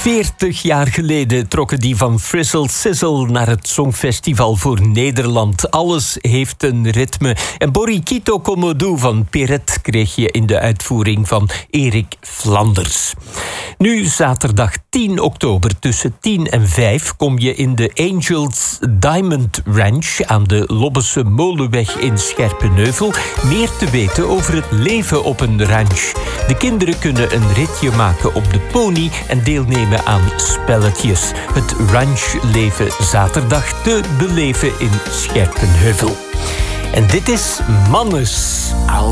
40 jaar geleden trokken die van Frizzle Sizzle naar het Songfestival voor Nederland. Alles heeft een ritme. En Borriquito Comodou van Perret kreeg je in de uitvoering van Erik Flanders. Nu zaterdag 10 oktober tussen 10 en 5 kom je in de Angels Diamond Ranch aan de Lobbese Molenweg in Scherpenheuvel meer te weten over het leven op een ranch. De kinderen kunnen een ritje maken op de pony en deelnemen aan spelletjes. Het ranchleven zaterdag te beleven in Scherpenheuvel. En dit is Mannes.